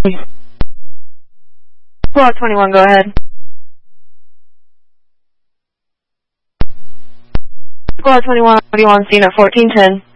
Block 21, go ahead. Block 21, what do you want scene at 1410?